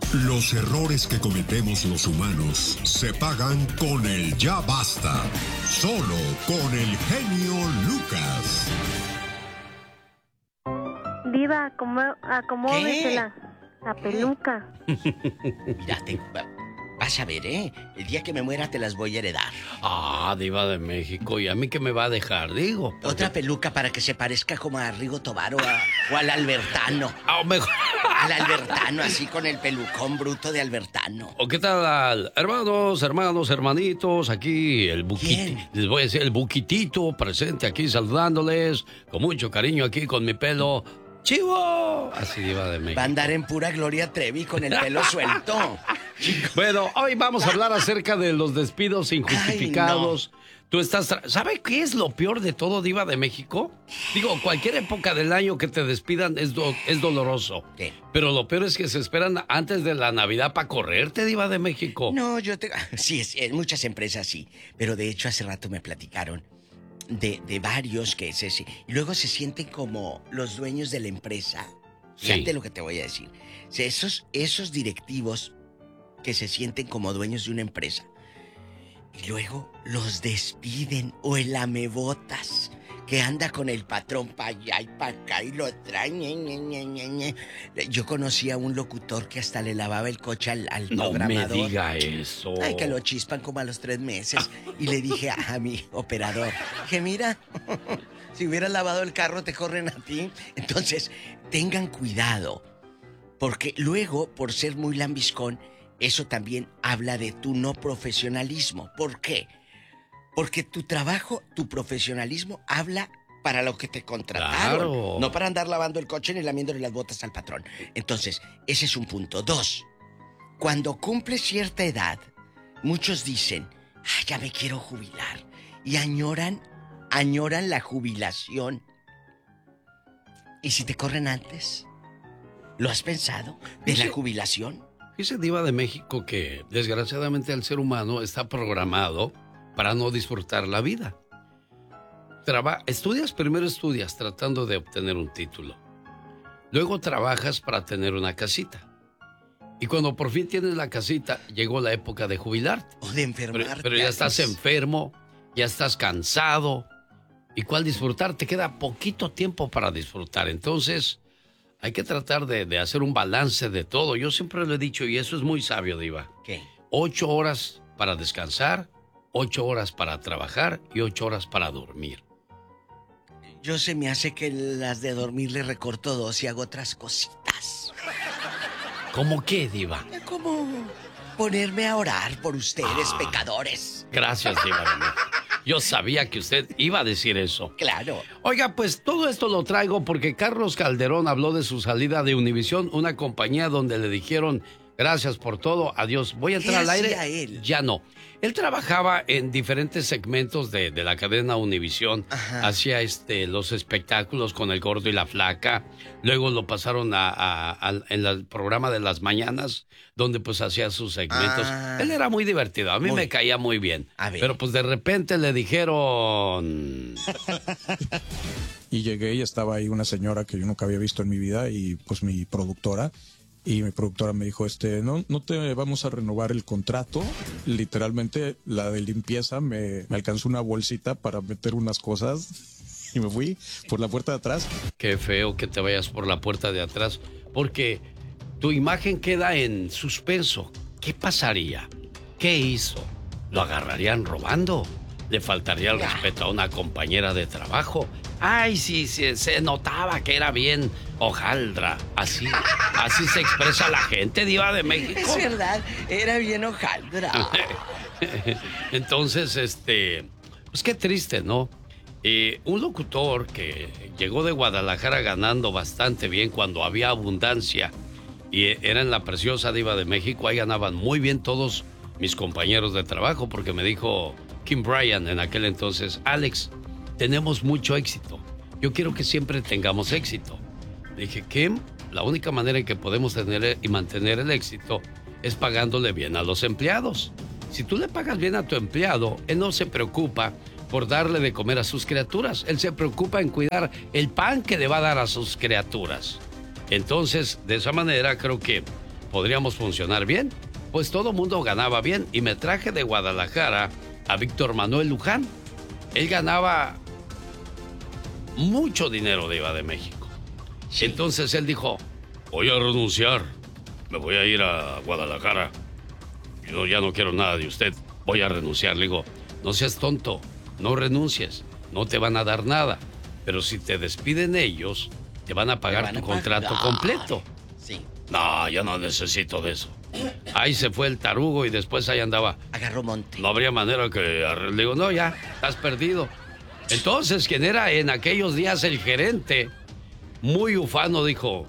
Los errores que cometemos los humanos se pagan con el ya basta. Solo con el genio Lucas. Diva, acomódese la peluca. Mira, vas a ver, ¿eh? El día que me muera te las voy a heredar. Ah, Diva de México. ¿Y a mí qué me va a dejar, digo? Porque... Otra peluca para que se parezca como a Rigo Tobar o al Albertano. Ah, mejor. Al Albertano, así con el pelucón bruto de Albertano. ¿O qué tal, hermanos, hermanitos? Aquí el Buquitito. Les voy a decir el Buquitito presente aquí saludándoles con mucho cariño aquí con mi pelo chivo. Así Diva de México. Va a andar en pura Gloria Trevi con el pelo suelto. Bueno, hoy vamos a hablar acerca de los despidos injustificados. Ay, no. Tú ¿sabe qué es lo peor de todo, Diva de México? Digo, cualquier época del año que te despidan es doloroso. ¿Qué? Pero lo peor es que se esperan antes de la Navidad para correrte, Diva de México. No, sí, en muchas empresas sí. Pero de hecho hace rato me platicaron de varios que y luego se sienten como los dueños de la empresa. Fíjate lo que te voy a decir. Esos directivos que se sienten como dueños de una empresa y luego los despiden, o el lamebotas que anda con el patrón para allá y para acá y lo trae. Yo conocí a un locutor que hasta le lavaba el coche al programador. No me diga eso. Ay, que lo chispan como a los 3 meses. Y le dije a mi operador, que mira, si hubieras lavado el carro te corren a ti. Entonces, tengan cuidado, porque luego, por ser muy lambiscón, eso también habla de tu no profesionalismo. ¿Por qué? Porque tu trabajo, tu profesionalismo habla para lo que te contrataron. Claro. No para andar lavando el coche ni lamiéndole las botas al patrón. Entonces, ese es un punto. 2, cuando cumples cierta edad, muchos dicen, ya me quiero jubilar. Y añoran la jubilación. ¿Y si te corren antes? ¿Lo has pensado? ¿De la jubilación? Dice Diva de México que desgraciadamente el ser humano está programado para no disfrutar la vida. Primero estudias tratando de obtener un título. Luego trabajas para tener una casita. Y cuando por fin tienes la casita, llegó la época de jubilarte. O de enfermarte. Pero ya estás enfermo, ya estás cansado. ¿Y cuál disfrutar? Te queda poquito tiempo para disfrutar. Entonces, hay que tratar de hacer un balance de todo. Yo siempre lo he dicho, y eso es muy sabio, Diva. ¿Qué? 8 horas para descansar, 8 horas para trabajar y 8 horas para dormir. Yo se me hace que las de dormir le recorto 2 y hago otras cositas. ¿Cómo qué, Diva? Como ponerme a orar por ustedes, pecadores. Gracias, Diva. Yo sabía que usted iba a decir eso. Claro. Oiga, pues todo esto lo traigo porque Carlos Calderón habló de su salida de Univisión, una compañía donde le dijeron, gracias por todo, adiós. Voy a entrar al aire. Él? Ya no. Él trabajaba en diferentes segmentos de la cadena Univisión. Hacía los espectáculos con El Gordo y la Flaca. Luego lo pasaron en el programa de las mañanas, donde pues hacía sus segmentos. Él era muy divertido. A mí me caía muy bien. Pero pues de repente le dijeron... Y llegué y estaba ahí una señora que yo nunca había visto en mi vida y pues mi productora. Y mi productora me dijo, no te vamos a renovar el contrato. Literalmente, la de limpieza me alcanzó una bolsita para meter unas cosas y me fui por la puerta de atrás. Qué feo que te vayas por la puerta de atrás, porque tu imagen queda en suspenso. ¿Qué pasaría? ¿Qué hizo? ¿Lo agarrarían robando? ¿Le faltaría el respeto a una compañera de trabajo? Ay, sí, se notaba que era bien hojaldra. Así se expresa la gente, Diva de México. Es verdad, era bien hojaldra. Entonces, pues qué triste, ¿no? Un locutor que llegó de Guadalajara ganando bastante bien cuando había abundancia y era en la preciosa Diva de México, ahí ganaban muy bien todos mis compañeros de trabajo, porque me dijo Kim Bryan en aquel entonces, Alex, tenemos mucho éxito. Yo quiero que siempre tengamos éxito. Le dije, Kim, la única manera en que podemos tener y mantener el éxito es pagándole bien a los empleados. Si tú le pagas bien a tu empleado, él no se preocupa por darle de comer a sus criaturas. Él se preocupa en cuidar el pan que le va a dar a sus criaturas. Entonces, de esa manera, creo que podríamos funcionar bien. Pues todo mundo ganaba bien y me traje de Guadalajara a Víctor Manuel Luján. Él ganaba mucho dinero de Iba de México. Sí. Entonces él dijo, voy a renunciar, me voy a ir a Guadalajara. Yo ya no quiero nada de usted, voy a renunciar. Le digo, no seas tonto, no renuncies, no te van a dar nada. Pero si te despiden ellos, te van a pagar tu contrato completo. Sí. No, yo no necesito de eso. Ahí se fue el tarugo y después ahí andaba. Agarró monte. No habría manera que... Le digo, no, ya, estás perdido. Entonces, quien era en aquellos días el gerente, muy ufano, dijo,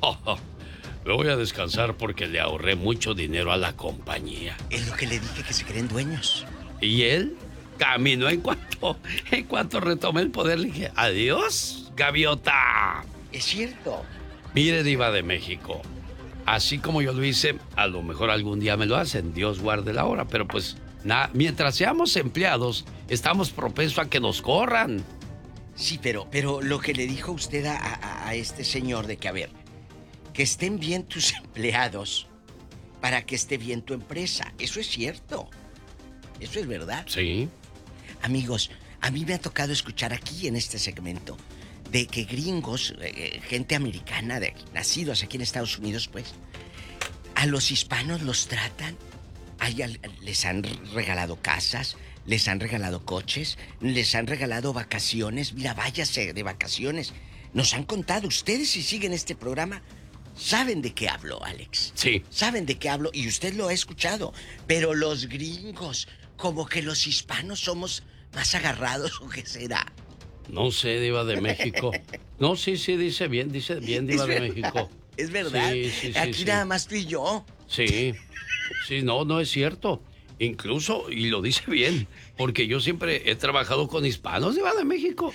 me voy a descansar porque le ahorré mucho dinero a la compañía. Es lo que le dije, que se creen dueños. Y él caminó en cuanto retomé el poder, le dije, adiós, gaviota. Es cierto. Mire, Diva de México, así como yo lo hice, a lo mejor algún día me lo hacen, Dios guarde la hora, pero pues mientras seamos empleados, estamos propensos a que nos corran. Sí, pero lo que le dijo usted a este señor de que, a ver, que estén bien tus empleados para que esté bien tu empresa, eso es cierto, eso es verdad. Sí. Amigos, a mí me ha tocado escuchar aquí en este segmento de que gringos, gente americana, nacidos aquí en Estados Unidos, pues, a los hispanos los tratan, les han regalado casas, les han regalado coches, les han regalado vacaciones. Mira, váyase de vacaciones. Nos han contado, ustedes si siguen este programa, saben de qué hablo, Alex. Sí. Saben de qué hablo y usted lo ha escuchado. Pero los gringos, como que los hispanos somos más agarrados, ¿o qué será? No sé, Diva de México. No, sí, dice bien, Diva de México. Es verdad. Sí, aquí nada más tú y yo. Sí, no es cierto. Incluso, y lo dice bien, porque yo siempre he trabajado con hispanos, Diva de México.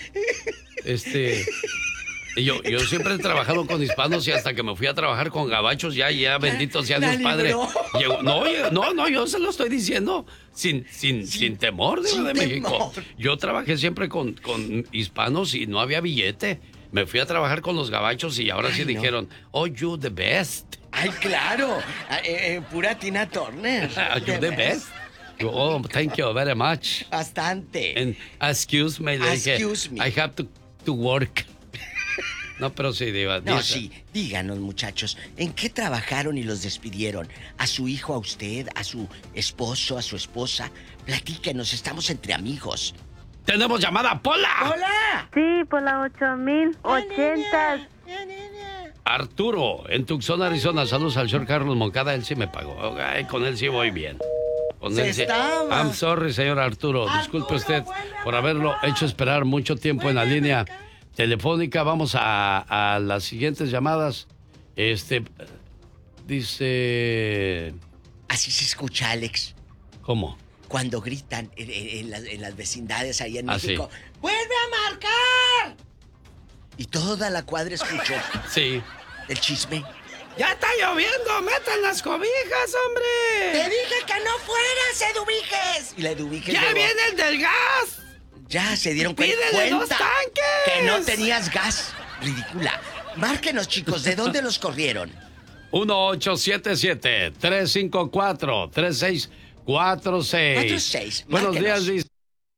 Yo siempre he trabajado con hispanos y hasta que me fui a trabajar con gabachos, ya bendito sea Dios Padre. Yo se lo estoy diciendo sin temor, Diva de México. Yo trabajé siempre con hispanos y no había billete. Me fui a trabajar con los gabachos y ahora sí dijeron, oh, you the best. Ay, claro. Pura Tina Turner. You the best. Oh, thank you very much. Bastante. And excuse me. I have to work. No, pero sí, Diva. No, sí. Díganos, muchachos, ¿en qué trabajaron y los despidieron? ¿A su hijo, a usted, a su esposo, a su esposa? Platíquenos, estamos entre amigos. ¡Tenemos llamada, Pola! ¡Hola! Sí, por la 8080. Arturo, en Tucson, Arizona. Saludos al señor Carlos Moncada. Él sí me pagó. Ay, con él sí voy bien. Con él sí. I'm sorry, señor Arturo. Disculpe usted por haberlo hecho esperar mucho tiempo en la línea telefónica. Vamos a las siguientes llamadas. Dice... Así se escucha, Alex. ¿Cómo? Cuando gritan en las vecindades ahí en México. Sí. ¡Vuelve a marcar! Y toda la cuadra escuchó. Sí. El chisme. ¡Ya está lloviendo! ¡Metan las cobijas, hombre! ¡Te dije que no fueras, Eduviges! Y la Eduviges ¡Ya viene el del gas! Ya se dieron cuenta. ¡Pídele 2 tanques! Que no tenías gas. Ridícula. Márquenos, chicos, ¿de dónde los corrieron? 1877-354-3646. 46. Buenos días, dice.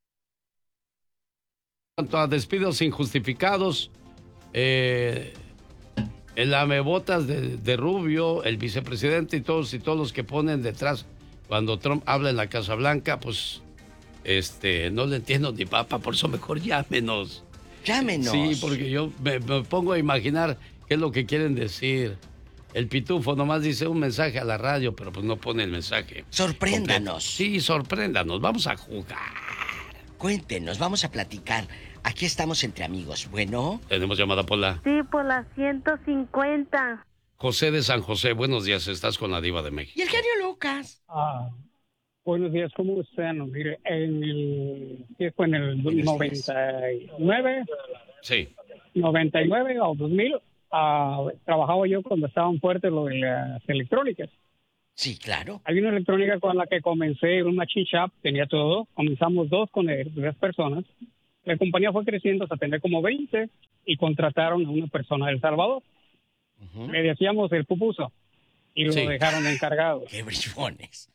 En cuanto a despidos injustificados, el lamebotas de Rubio, el vicepresidente y todos los que ponen detrás cuando Trump habla en la Casa Blanca, pues no le entiendo ni papa, por eso mejor llámenos. Llámenos. Sí, porque yo me pongo a imaginar qué es lo que quieren decir. El pitufo nomás dice un mensaje a la radio, pero pues no pone el mensaje. Sorpréndanos. Completo. Sí, sorpréndanos. Vamos a jugar. Cuéntenos, vamos a platicar. Aquí estamos entre amigos. Bueno. Tenemos llamada, Pola. Sí, por la 150. José de San José, buenos días. Estás con la Diva de México. ¿Y el genio Lucas? Buenos días, ¿cómo están? Mire, fue en el 99. Sí. 99 o 2000. Trabajaba yo cuando estaban fuertes lo de las electrónicas. Sí, claro. Hay una electrónica con la que comencé, un machine shop, tenía todo. Comenzamos 2 personas. La compañía fue creciendo hasta tener como 20 y contrataron a una persona de El Salvador. Le decíamos el pupuso. y lo dejaron de encargado. ¡Qué bribones!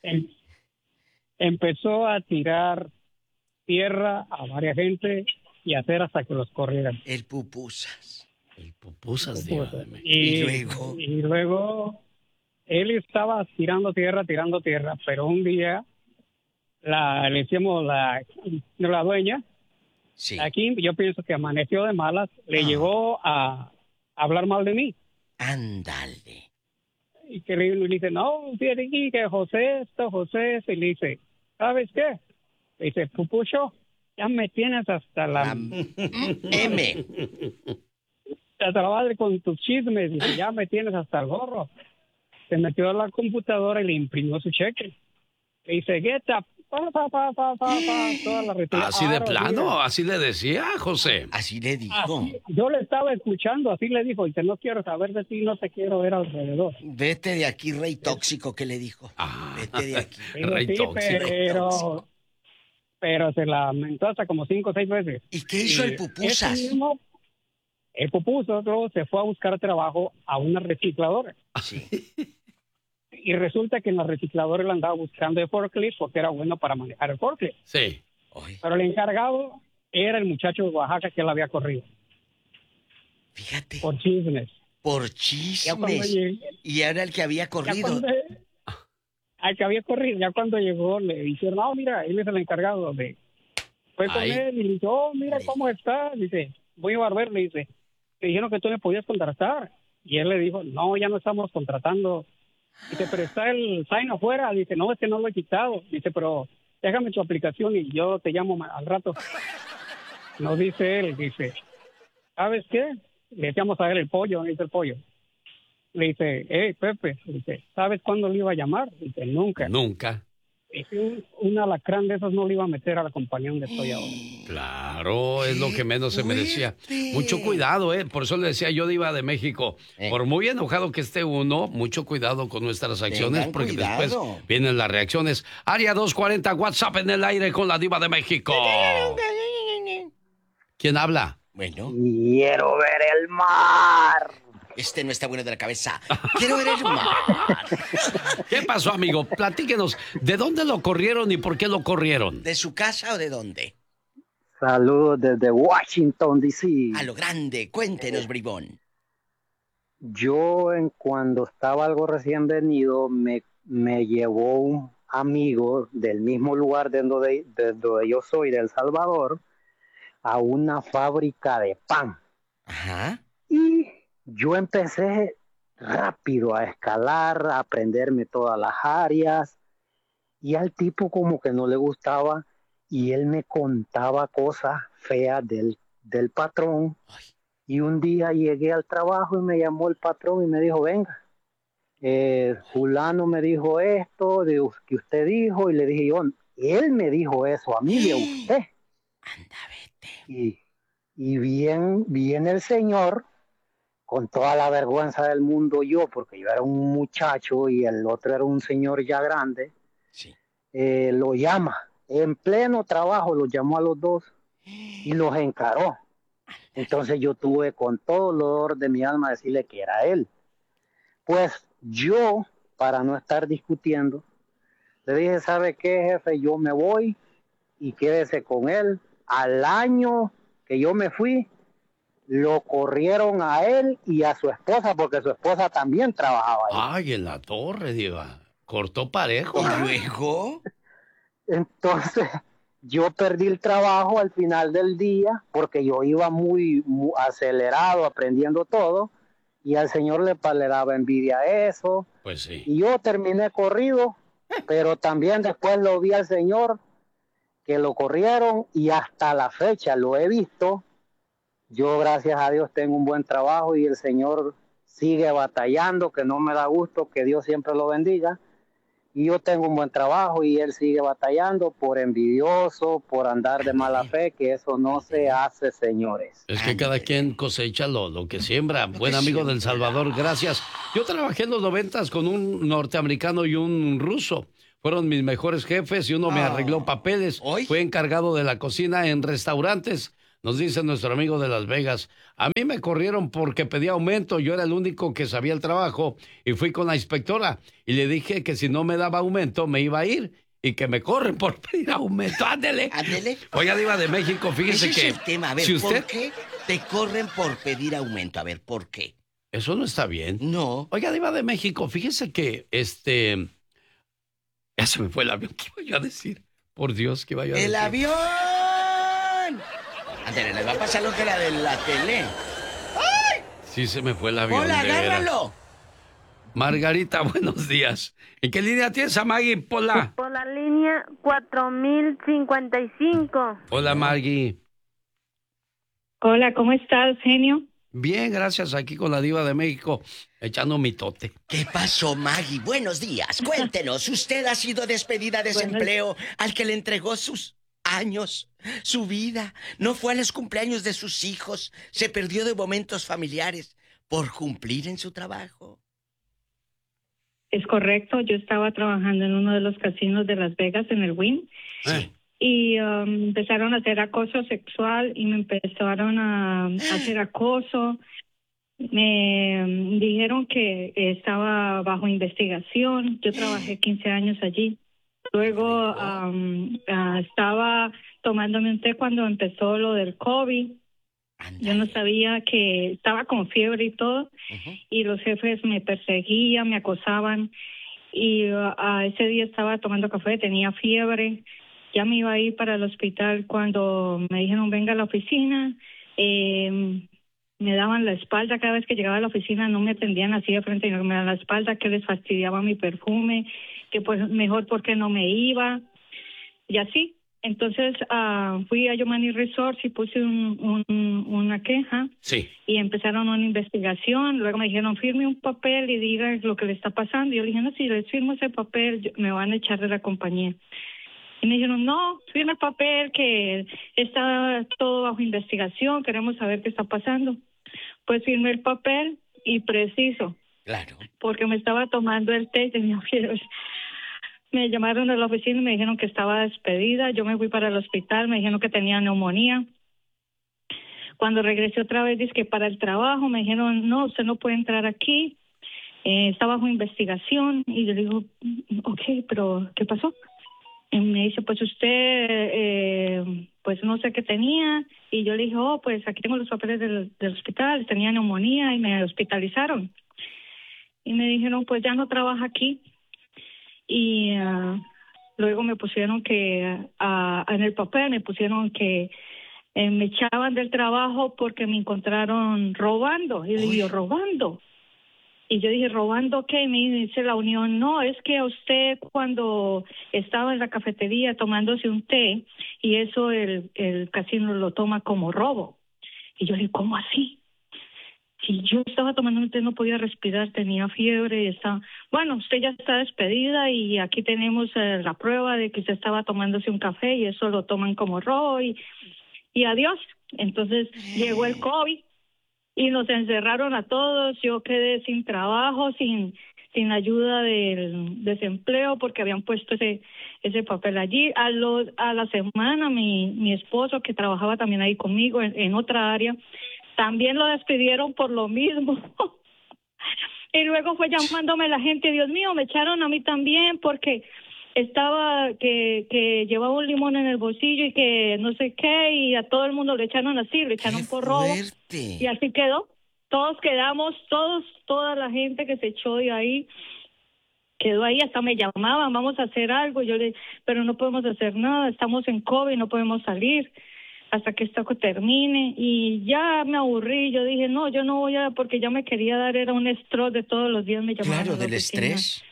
Empezó a tirar tierra a varias gente y hacer hasta que los corrieran. El pupusas. El pupusas, Diva de México. Y luego él estaba tirando tierra, pero un día le decíamos la dueña, sí. Aquí yo pienso que amaneció de malas, le llegó a hablar mal de mí. Ándale. Y que le dice, no, fíjate aquí que José, y le dice, ¿sabes qué? Le dice, Pupucho, ya me tienes hasta la M. Hasta la madre con tus chismes, dice, ya me tienes hasta el gorro. Se metió a la computadora y le imprimió su cheque. Le dice, get up, toda la retira. Así de plano, así le decía, José. Así le dijo. Yo le estaba escuchando, así le dijo, y no quiero saber de ti, no te quiero ver alrededor. Vete de aquí, rey tóxico, ¿qué le dijo? Vete de aquí. Rey tóxico. Pero se lamentó hasta como 5 o 6 veces. ¿Y qué hizo el pupusas? El pupusas luego se fue a buscar trabajo a una recicladora. Sí. Y resulta que en la recicladora él andaba buscando el forklift porque era bueno para manejar el forklift. Sí. Pero el encargado era el muchacho de Oaxaca que él había corrido. Fíjate. Por chismes. Por chismes. Y era el que había corrido. Al que había corrido. Ya cuando llegó le dijeron, no, mira, él es el encargado. Fue con él y le dijo, oh, mira cómo está. Dice, voy a barber, le dice. Te dijeron que tú me podías contratar. Y él le dijo, no, ya no estamos contratando. Dice, pero está el sign afuera. Dice, no, es que no lo he quitado. Dice, pero déjame tu aplicación y yo te llamo al rato. No, dice él, dice, ¿sabes qué? Le decíamos a él el pollo, dice el pollo. Le dice, Pepe, dice, ¿sabes cuándo le iba a llamar? Dice, nunca. Nunca. Dice, un alacrán de esos no le iba a meter a la compañía donde estoy ahora. Claro, es lo que menos se merecía. Mucho cuidado, por eso le decía yo, Diva de México, por muy enojado que esté uno, mucho cuidado con nuestras acciones, porque después vienen las reacciones. Área 240, WhatsApp en el aire con la Diva de México. ¿Quién habla? Bueno. Quiero ver el mar. No está bueno de la cabeza. Quiero ver el mar. ¿Qué pasó, amigo? Platíquenos. ¿De dónde lo corrieron y por qué lo corrieron? ¿De su casa o de dónde? Saludos desde Washington, D.C. A lo grande. Cuéntenos, bribón. Yo, cuando estaba algo recién venido, me llevó un amigo del mismo lugar de donde yo soy, de El Salvador, a una fábrica de pan. Ajá. Y yo empecé rápido a escalar, a aprenderme todas las áreas, y al tipo como que no le gustaba, y él me contaba cosas feas del patrón. Ay. Y un día llegué al trabajo y me llamó el patrón y me dijo, venga, fulano me dijo esto, que usted dijo, y le dije yo, él me dijo eso a mí de usted. Anda, vete. Y viene el señor, con toda la vergüenza del mundo yo, porque yo era un muchacho y el otro era un señor ya grande, sí. Lo llama, en pleno trabajo los llamó a los dos y los encaró. Entonces yo tuve con todo el dolor de mi alma decirle que era él. Pues yo, para no estar discutiendo, le dije, ¿sabe qué, jefe? Yo me voy y quédese con él. Al año que yo me fui, lo corrieron a él y a su esposa, porque su esposa también trabajaba ahí. Ay, en la torre, Diva. Cortó parejo. ¿Y luego? Entonces, yo perdí el trabajo al final del día, porque yo iba muy acelerado, aprendiendo todo, y al señor le daba envidia eso. Pues sí. Y yo terminé corrido, pero también después lo vi al señor, que lo corrieron, y hasta la fecha lo he visto. Yo, gracias a Dios, tengo un buen trabajo y el Señor sigue batallando, que no me da gusto, que Dios siempre lo bendiga. Y yo tengo un buen trabajo y él sigue batallando por envidioso, por andar de mala fe, que eso no se hace, señores. Es que cada quien cosecha lo que siembra. Buen amigo del Salvador, gracias. Yo trabajé en los 90s con un norteamericano y un ruso. Fueron mis mejores jefes y uno me arregló papeles. Fue encargado de la cocina en restaurantes Nos dice nuestro amigo de Las Vegas, a mí me corrieron porque pedí aumento, yo era el único que sabía el trabajo y fui con la inspectora y le dije que si no me daba aumento me iba a ir y que me corren por pedir aumento. ¡Ándele! Ándele. Oiga, Diva de México, fíjese Ese que... es el tema. A ver, si usted... ¿por qué te corren por pedir aumento? A ver, ¿por qué? Eso no está bien. No. Oiga, Diva de México, fíjese que ya se me fue el avión. ¿Qué iba yo a decir? Por Dios, ¿qué iba yo a decir? ¡El avión! Ándale, le va a pasar lo que la de la tele. ¡Ay! Sí, se me fue el avión. ¡Hola, agárralo! Margarita, buenos días. ¿En qué línea tienes a Maggie, Pola? Por la línea 4055. Hola, Maggie. Hola, ¿cómo estás, genio? Bien, gracias, aquí con la Diva de México, echando mitote. ¿Qué pasó, Maggie? Buenos días. Cuéntenos, ¿usted ha sido despedida de su empleo al que le entregó sus años, su vida? ¿No fue a los cumpleaños de sus hijos? ¿Se perdió de momentos familiares por cumplir en su trabajo? Es correcto, yo estaba trabajando en uno de los casinos de Las Vegas, en el Wynn, y empezaron a hacer acoso sexual y me empezaron a hacer acoso. Me dijeron que estaba bajo investigación. Yo trabajé 15 años allí. Luego estaba tomándome un té cuando empezó lo del COVID. Yo no sabía que estaba con fiebre y todo, y los jefes me perseguían, me acosaban, y ese día estaba tomando café, tenía fiebre, ya me iba a ir para el hospital cuando me dijeron venga a la oficina. Me daban la espalda cada vez que llegaba a la oficina, no me atendían así de frente, sino que me daban la espalda, que les fastidiaba mi perfume, que pues mejor porque no me iba, y así. Entonces fui a Yomani Resorts y puse una queja. Sí. Y empezaron una investigación. Luego me dijeron, firme un papel y diga lo que le está pasando. Y yo le dije, no, si les firmo ese papel, me van a echar de la compañía. Y me dijeron, no, firma el papel, que está todo bajo investigación, queremos saber qué está pasando. Pues firmé el papel y preciso. Claro. Porque me estaba tomando el té y tenía fiebre. Me llamaron a la oficina y me dijeron que estaba despedida. Yo me fui para el hospital, me dijeron que tenía neumonía. Cuando regresé otra vez, dije que para el trabajo, me dijeron, no, usted no puede entrar aquí. Está bajo investigación. Y yo digo, ok, pero ¿qué pasó? Y me dice, pues usted, pues no sé qué tenía. Y yo le dije, oh, pues aquí tengo los papeles del hospital. Tenía neumonía y me hospitalizaron. Y me dijeron, pues ya no trabaja aquí. Y luego me pusieron que, en el papel me pusieron que me echaban del trabajo porque me encontraron robando. Y le dije, ¿robando? Y yo dije, ¿robando qué? Y me dice la unión, no, es que a usted cuando estaba en la cafetería tomándose un té, y eso el casino lo toma como robo. Y yo le dije, ¿cómo así? Si yo estaba tomando un té, no podía respirar, tenía fiebre y estaba... Bueno, usted ya está despedida y aquí tenemos la prueba de que usted estaba tomándose un café y eso lo toman como robo y adiós. Entonces llegó el COVID y nos encerraron a todos. Yo quedé sin trabajo, sin ayuda del desempleo porque habían puesto ese papel allí. A la semana mi esposo, que trabajaba también ahí conmigo en otra área, también lo despidieron por lo mismo. Y luego fue llamándome la gente, Dios mío, me echaron a mí también porque estaba que llevaba un limón en el bolsillo y que no sé qué, y a todo el mundo le echaron así, le echaron por robo. Y así quedó. Todos quedamos, toda la gente que se echó de ahí quedó ahí, hasta me llamaban, vamos a hacer algo, pero no podemos hacer nada, estamos en COVID, no podemos salir hasta que esto termine. Y ya me aburrí, yo dije, no, yo no voy a, porque ya me quería dar, era un estrés de todos los días me llamaban. Claro, del estrés.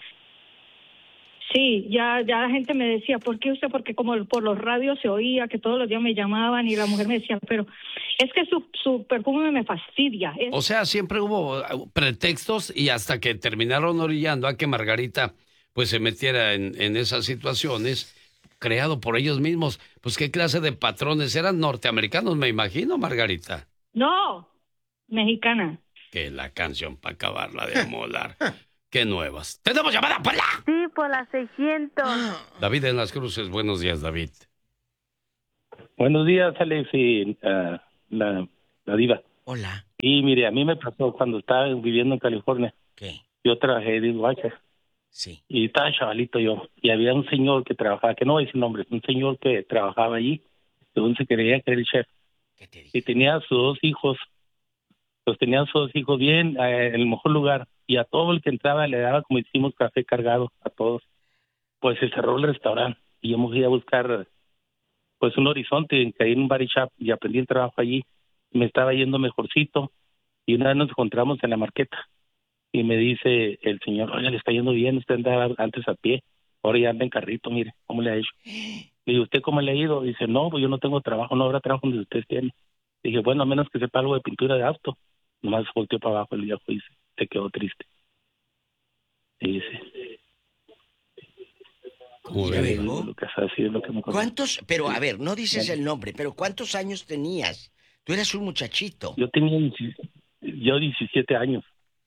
Sí, ya la gente me decía, ¿por qué usted? Porque como por los radios se oía que todos los días me llamaban y la mujer me decía, pero es que su perfume me fastidia. O sea, siempre hubo pretextos y hasta que terminaron orillando a que Margarita pues se metiera en esas situaciones, creado por ellos mismos. Pues, ¿qué clase de patrones? Eran norteamericanos, me imagino, Margarita. No, mexicana. Que la canción para acabarla de amolar. Qué nuevas. ¿Tenemos llamada, Pola? Sí, por la 600. David en Las Cruces. Buenos días, David. Buenos días, Alex y la diva. Hola. Y mire, a mí me pasó cuando estaba viviendo en California. ¿Qué? Yo trabajé de dishwasher. Sí. Y estaba chavalito yo. Y había un señor que trabajaba, que no voy a decir nombre, un señor que trabajaba allí, según se creía que era el chef. ¿Qué te dije? Y tenía a sus 2 hijos. Los tenía a sus 2 hijos bien, en el mejor lugar. Y a todo el que entraba le daba, como decimos, café cargado a todos. Pues se cerró el restaurante. Y yo me fui a buscar, pues, un horizonte, caí en un body shop y aprendí el trabajo allí. Me estaba yendo mejorcito. Y una vez nos encontramos en la marqueta. Y me dice el señor, oye, le está yendo bien, usted andaba antes a pie, ahora ya anda en carrito, mire, ¿cómo le ha hecho? Le digo, ¿usted cómo le ha ido? Dice, no, pues yo no tengo trabajo, no habrá trabajo donde usted tiene. Dije, bueno, a menos que sepa algo de pintura de auto. Nomás volteó para abajo el viejo y se quedó triste. Y dice, ¿Y luego? lo que hace así es lo que me contó. ¿Cuántos? Pero a ver, no dices el nombre, pero ¿cuántos años tenías? Tú eras un muchachito. Yo tenía 17 años.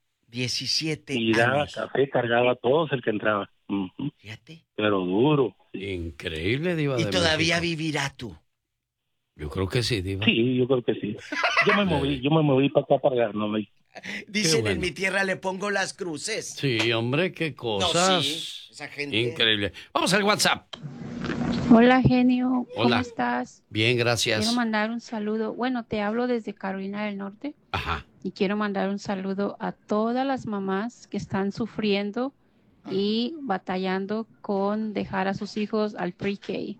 17 y daba años. café, cargaba a todos el que entraba. Fíjate. Pero duro. Increíble, Diva ¿Y de todavía México. vivirá tú? Yo creo que sí, Diva. Sí, yo creo que sí. Yo me moví para acá para ganarme. Dicen bueno. en mi tierra le pongo las cruces. Sí, hombre, qué cosas. No, sí, esa gente. Increíble. Vamos al WhatsApp. Hola, genio. ¿Cómo Hola. estás? Bien, gracias. Quiero mandar un saludo. Bueno, te hablo desde Carolina del Norte. Ajá. Y quiero mandar un saludo a todas las mamás que están sufriendo y batallando con dejar a sus hijos al pre-K.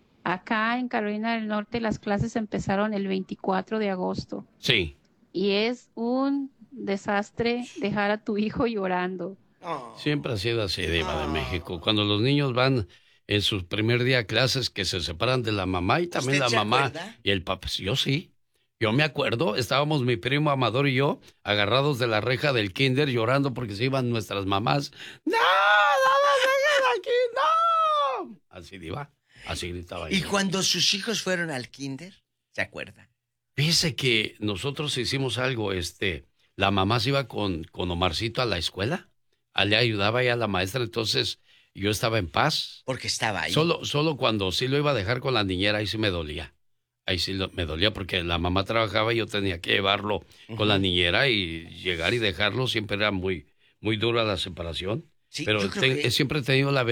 Acá en Carolina del Norte las clases empezaron el 24 de agosto. Sí. Y es un desastre dejar a tu hijo llorando. Siempre ha sido así, Diva de México. Cuando los niños van en su primer día a clases, que se separan de la mamá y también la ¿Usted se mamá acuerda? y el papá. Yo sí. Yo me acuerdo, estábamos mi primo Amador y yo agarrados de la reja del kinder llorando porque se iban nuestras mamás. ¡No! ¡No nos dejen aquí! ¡No! Así, Diva. Así gritaba ¿Y yo. cuando sus hijos fueron al kinder? ¿Se acuerda? Fíjese que nosotros hicimos algo, la mamá se iba con Omarcito a la escuela, le ayudaba ya a la maestra, entonces yo estaba en paz. Porque estaba ahí. Solo cuando sí lo iba a dejar con la niñera, ahí sí me dolía. Ahí sí me dolía porque la mamá trabajaba y yo tenía que llevarlo con la niñera y llegar y dejarlo, siempre era muy, muy dura la separación. Sí, pero yo creo que siempre he tenido la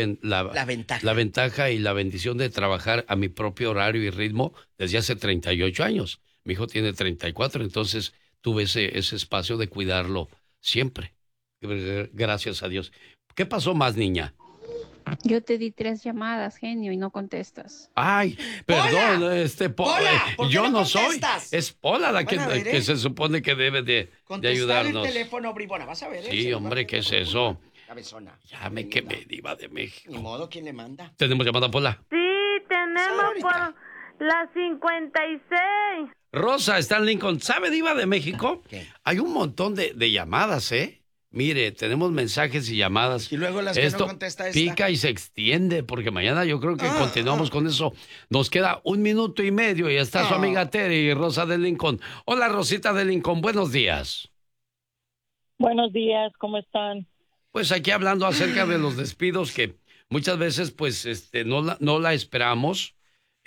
ventaja y la bendición de trabajar a mi propio horario y ritmo desde hace 38 años. Mi hijo tiene 34, entonces tuve ese espacio de cuidarlo siempre. Gracias a Dios. ¿Qué pasó más, niña? Yo te di 3 llamadas, genio, y no contestas. Ay, perdón, Pola, ¿por qué yo no no soy. contestas? Es Pola la que, Van a ver, que ¿eh? se supone que debe de Contestar ayudarnos. el teléfono, bribona, vas a ver. Sí, hombre, ¿qué es eso? Cabezona. Ya me quemé, Diva de México. Ni modo, ¿quién le manda? ¿Tenemos llamada, Pola? Sí, tenemos por la 56. Rosa está en Lincoln. ¿Sabe, Diva de México? ¿Qué? Hay un montón de llamadas, ¿eh? Mire, tenemos mensajes y llamadas. Y luego las que no contesta esta. Pica y se extiende, porque mañana yo creo que continuamos con eso. Nos queda 1 minuto y medio y está su amiga Terry, Rosa de Lincoln. Hola, Rosita de Lincoln, buenos días. Buenos días, ¿cómo están? Pues aquí hablando acerca de los despidos que muchas veces pues no la esperamos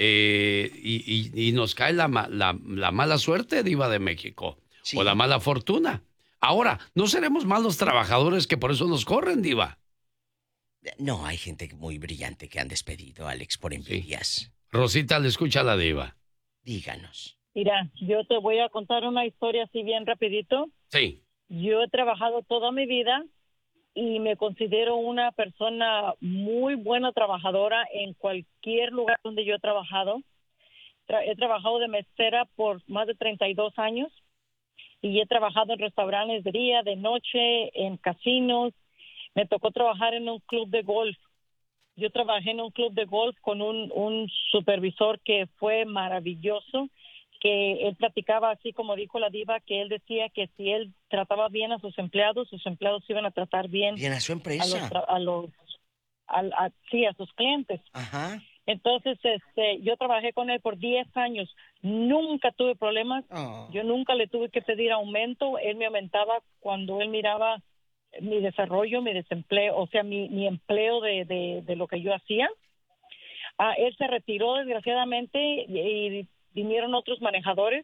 y nos cae la mala suerte, Diva de México, Sí. o la mala fortuna. Ahora, ¿no seremos malos trabajadores que por eso nos corren, Diva? No, hay gente muy brillante que han despedido, Alex, por envidias. Rosita, le escucha a la Diva. Díganos. Mira, yo te voy a contar una historia así bien rapidito. Sí. Yo he trabajado toda mi vida y me considero una persona muy buena trabajadora en cualquier lugar donde yo he trabajado. He trabajado de mesera por más de 32 años y he trabajado en restaurantes de día, de noche, en casinos. Me tocó trabajar en un club de golf. Yo trabajé en un club de golf con un supervisor que fue maravilloso, que él platicaba así como dijo la diva, que él decía que si él trataba bien a sus empleados iban a tratar bien. Bien a su empresa. A sus clientes. Ajá. Entonces, yo trabajé con él por 10 años. Nunca tuve problemas. Yo nunca le tuve que pedir aumento. Él me aumentaba cuando él miraba mi desarrollo, mi desempleo, o sea, mi empleo de lo que yo hacía. Él se retiró desgraciadamente y vinieron otros manejadores.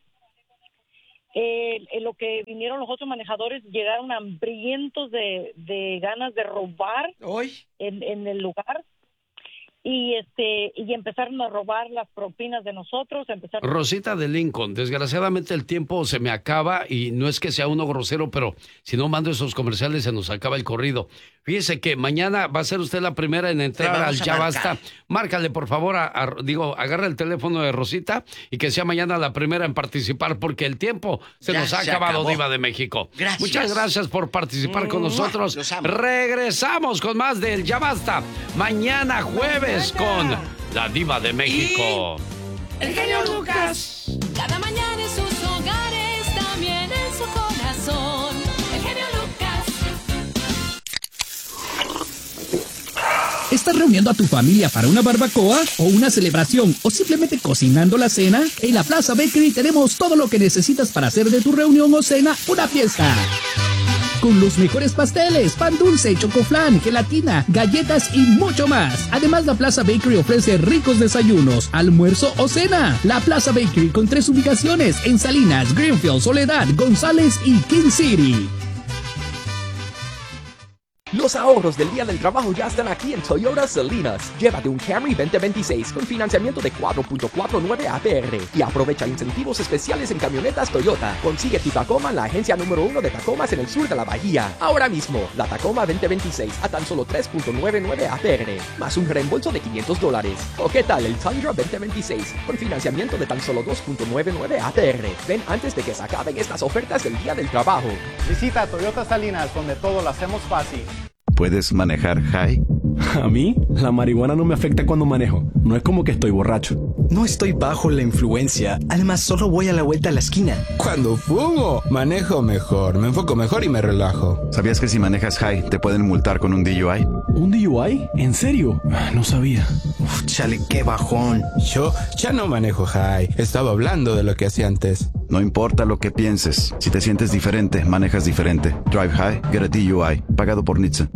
Lo que vinieron los otros manejadores llegaron hambrientos de ganas de robar en el lugar. Y empezaron a robar las propinas de nosotros. Rosita de Lincoln, desgraciadamente el tiempo se me acaba y no es que sea uno grosero, pero si no mando esos comerciales se nos acaba el corrido. Fíjese que mañana va a ser usted la primera en entrar al Ya Basta. Márcale, por favor, agarra el teléfono de Rosita y que sea mañana la primera en participar porque el tiempo se nos ha acabado, Diva de México. Gracias. Muchas gracias por participar con nosotros. Regresamos con más del Ya Basta. Mañana jueves con la Diva de México. El genio Lucas. Cada mañana en sus hogares, también en su corazón. El genio Lucas. ¿Estás reuniendo a tu familia para una barbacoa o una celebración o simplemente cocinando la cena? En la Plaza Bakery tenemos todo lo que necesitas para hacer de tu reunión o cena una fiesta. Con los mejores pasteles, pan dulce, chocoflán, gelatina, galletas y mucho más. Además, la Plaza Bakery ofrece ricos desayunos, almuerzo o cena. La Plaza Bakery con 3 ubicaciones en Salinas, Greenfield, Soledad, González y King City. Los ahorros del Día del Trabajo ya están aquí en Toyota Salinas. Llévate un Camry 2026 con financiamiento de 4.49 APR y aprovecha incentivos especiales en camionetas Toyota. Consigue tu Tacoma en la agencia número 1 de Tacomas en el sur de la bahía. Ahora mismo, la Tacoma 2026 a tan solo 3.99 APR, más un reembolso de $500. ¿O qué tal el Tundra 2026 con financiamiento de tan solo 2.99 APR? Ven antes de que se acaben estas ofertas del Día del Trabajo. Visita Toyota Salinas, donde todo lo hacemos fácil. ¿Puedes manejar high? A mí, la marihuana no me afecta cuando manejo. No es como que estoy borracho. No estoy bajo la influencia. Además, solo voy a la vuelta a la esquina. Cuando fumo, manejo mejor, me enfoco mejor y me relajo. ¿Sabías que si manejas high te pueden multar con un DUI? ¿Un DUI? ¿En serio? No sabía. Uf, chale, qué bajón. Yo ya no manejo high. Estaba hablando de lo que hacía antes. No importa lo que pienses. Si te sientes diferente, manejas diferente. Drive high, get a DUI. Pagado por NHTSA.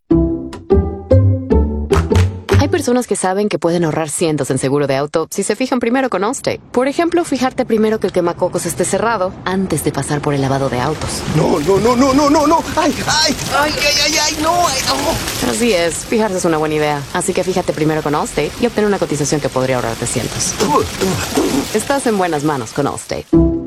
Hay personas que saben que pueden ahorrar cientos en seguro de auto si se fijan primero con Allstate. Por ejemplo, fijarte primero que el quemacocos esté cerrado antes de pasar por el lavado de autos. No. ¡Ay, no! Así es, fijarse es una buena idea. Así que fíjate primero con Allstate y obtén una cotización que podría ahorrarte cientos. Estás en buenas manos con Allstate.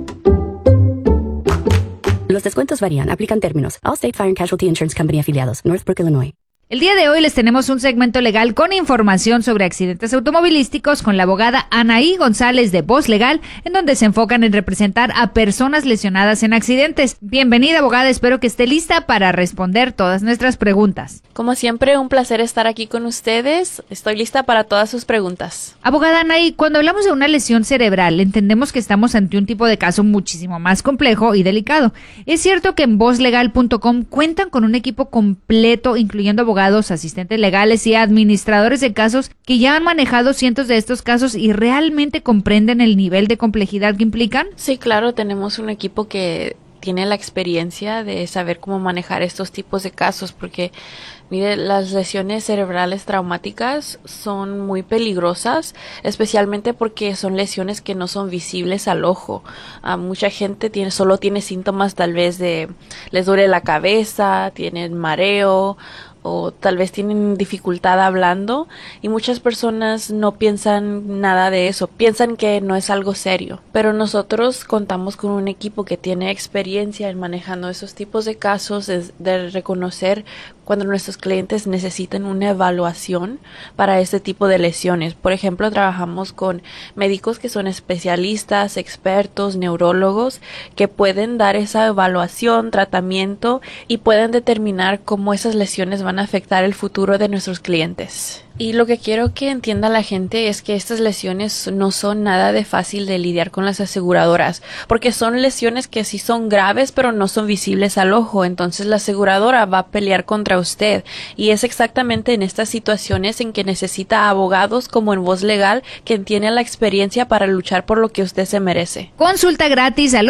Los descuentos varían. Aplican términos. Allstate Fire and Casualty Insurance Company afiliados. Northbrook, Illinois. El día de hoy les tenemos un segmento legal con información sobre accidentes automovilísticos con la abogada Anaí González de Voz Legal, en donde se enfocan en representar a personas lesionadas en accidentes. Bienvenida, abogada, espero que esté lista para responder todas nuestras preguntas. Como siempre, un placer estar aquí con ustedes. Estoy lista para todas sus preguntas. Abogada Anaí, cuando hablamos de una lesión cerebral, entendemos que estamos ante un tipo de caso muchísimo más complejo y delicado. Es cierto que en vozlegal.com cuentan con un equipo completo, incluyendo abogados, asistentes legales y administradores de casos que ya han manejado cientos de estos casos y realmente comprenden el nivel de complejidad que implican. Sí, claro, tenemos un equipo que tiene la experiencia de saber cómo manejar estos tipos de casos, porque mire, las lesiones cerebrales traumáticas son muy peligrosas, especialmente porque son lesiones que no son visibles al ojo. Mucha gente solo tiene síntomas tal vez de les duele la cabeza, tienen mareo o tal vez tienen dificultad hablando, y muchas personas no piensan nada de eso, piensan que no es algo serio, pero nosotros contamos con un equipo que tiene experiencia en manejando esos tipos de casos, de reconocer cuando nuestros clientes necesitan una evaluación para este tipo de lesiones. Por ejemplo, trabajamos con médicos que son especialistas, expertos, neurólogos, que pueden dar esa evaluación, tratamiento y pueden determinar cómo esas lesiones van a afectar el futuro de nuestros clientes. Y lo que quiero que entienda la gente es que estas lesiones no son nada de fácil de lidiar con las aseguradoras, porque son lesiones que sí son graves, pero no son visibles al ojo. Entonces la aseguradora va a pelear contra usted, y es exactamente en estas situaciones en que necesita abogados como en Voz Legal, quien tiene la experiencia para luchar por lo que usted se merece. Consulta gratis al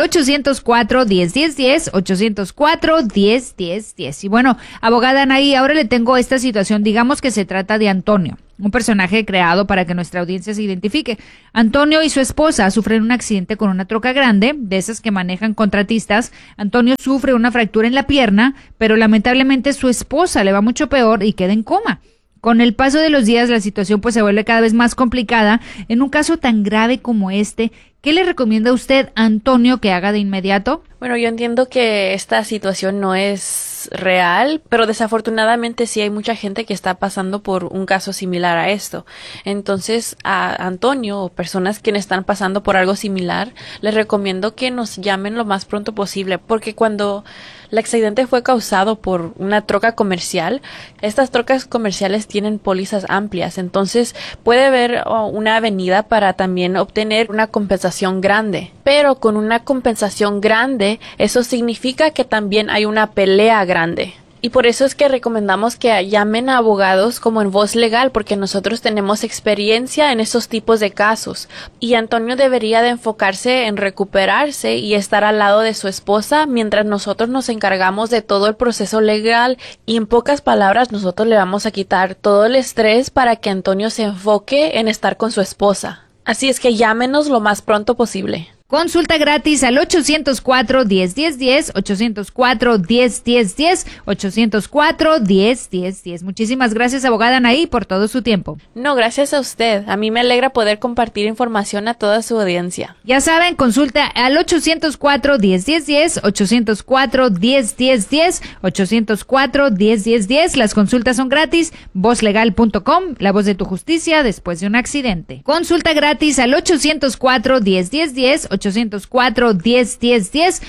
804-1010-10, 804-1010-10. Y bueno, abogada Anaí, ahora le tengo esta situación. Digamos que se trata de Antonio, Antonio, un personaje creado para que nuestra audiencia se identifique. Antonio y su esposa sufren un accidente con una troca grande, de esas que manejan contratistas. Antonio sufre una fractura en la pierna, pero lamentablemente su esposa le va mucho peor y queda en coma. Con el paso de los días, la situación pues se vuelve cada vez más complicada. En un caso tan grave como este, ¿qué le recomienda usted a Antonio que haga de inmediato? Bueno, yo entiendo que esta situación no es real, pero desafortunadamente sí hay mucha gente que está pasando por un caso similar a esto. Entonces, a Antonio o personas que están pasando por algo similar, les recomiendo que nos llamen lo más pronto posible, porque cuando el accidente fue causado por una troca comercial, estas trocas comerciales tienen pólizas amplias, entonces puede haber una avenida para también obtener una compensación grande. Pero con una compensación grande, eso significa que también hay una pelea grande. Y por eso es que recomendamos que llamen a abogados como en Voz Legal, porque nosotros tenemos experiencia en esos tipos de casos. Y Antonio debería de enfocarse en recuperarse y estar al lado de su esposa mientras nosotros nos encargamos de todo el proceso legal. Y en pocas palabras, nosotros le vamos a quitar todo el estrés para que Antonio se enfoque en estar con su esposa. Así es que llámenos lo más pronto posible. Consulta gratis al 804-10-10-10, 804-10-10-10, 804-10-10-10. Muchísimas gracias, abogada Anaí, por todo su tiempo. No, gracias a usted. A mí me alegra poder compartir información a toda su audiencia. Ya saben, consulta al 804-10-10-10, 804-10-10-10, 804-10-10-10. Las consultas son gratis. Vozlegal.com, la voz de tu justicia después de un accidente. Consulta gratis al 804-10-10-10, 804-10-10-10,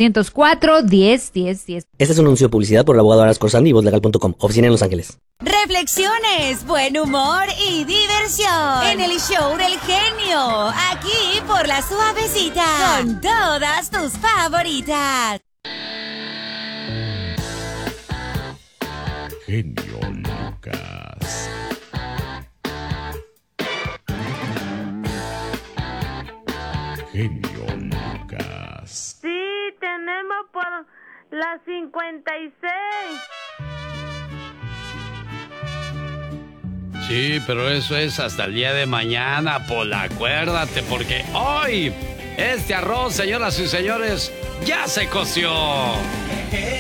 804-10-10-10. Este es un anuncio de publicidad por el abogado Aras Corsandi y Vozlegal.com, oficina en Los Ángeles. Reflexiones, buen humor y diversión en el show del genio, aquí por La Suavecita, con todas tus favoritas. Genio Lucas. Genio Lucas. Sí, tenemos por la 56. Sí, pero eso es hasta el día de mañana, Pola, acuérdate, porque hoy este arroz, señoras y señores, ya se coció.